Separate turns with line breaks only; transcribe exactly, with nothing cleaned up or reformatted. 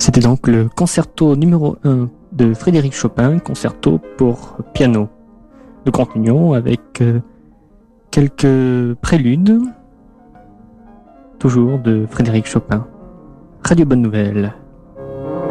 C'était donc le concerto numéro un de Frédéric Chopin, concerto pour piano de Grande Union avec euh, quelques préludes, toujours de Frédéric Chopin. Radio Bonne Nouvelle.